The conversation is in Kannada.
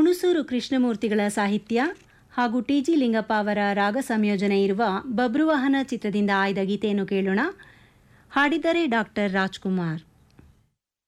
ಹುಣಸೂರು ಕೃಷ್ಣಮೂರ್ತಿಗಳ ಸಾಹಿತ್ಯ ಹಾಗೂ ಟಿ.ಜಿ. ಲಿಂಗಪ್ಪ ಅವರ ರಾಗ ಸಂಯೋಜನೆ ಇರುವ ಬಬ್ರುವಾಹನ ಚಿತ್ರದಿಂದ ಆಯ್ದ ಗೀತೆಯನ್ನು ಕೇಳೋಣ. ಹಾಡಿದರೆ ಡಾಕ್ಟರ್ ರಾಜ್ಕುಮಾರ್.